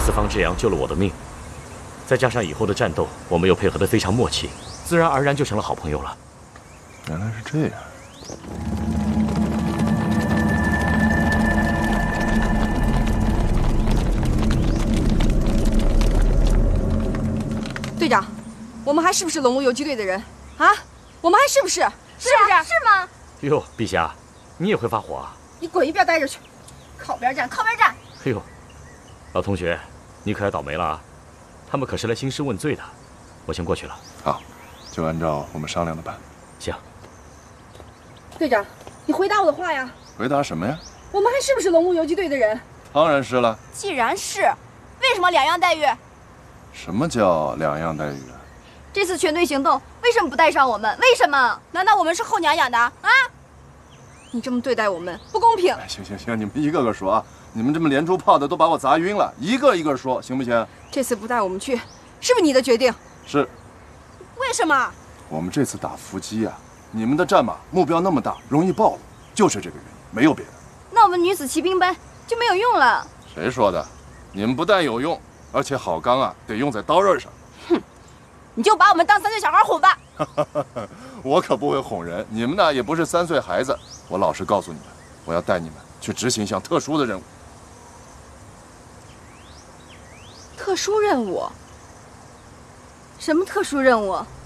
次方志阳救了我的命，再加上以后的战斗，我们又配合得非常默契，自然而然就成了好朋友了。 原来是这样。 队长，我们还是不是龙屋游击队的人啊？我们还是不是？是不是？ 是吗？ 哟，碧霞，你也会发火啊？ 你滚一边待着去！ 靠边站，靠边站！ 哎呦，老同学，你可要倒霉了啊！他们可是来兴师问罪的，我先过去了。 好，就按照我们商量的办。 行。 队长，你回答我的话呀！ 回答什么呀？ 我们还是不是龙屋游击队的人？ 当然是了。 既然是，为什么两样待遇？ 什么叫两样待遇啊？ 这次全队行动为什么不带上我们？为什么？难道我们是后娘养的啊？ 你这么对待我们不公平！ 哎，行，你们一个个说啊！你们这么连珠炮的都把我砸晕了，一个一个说，行不行？ 这次不带我们去，是不是你的决定？ 是。 为什么？ 我们这次打伏击啊，你们的战马目标那么大，容易暴露，就是这个原因，没有别的。 那我们女子骑兵班就没有用了？ 谁说的？你们不但有用，而且好钢啊，得用在刀刃上。 哼，你就把我们当3岁小孩哄吧。 我可不会哄人，你们呢也不是3岁孩子。我老实告诉你们，我要带你们去执行一项特殊的任务。 特殊任务？ 什么特殊任务？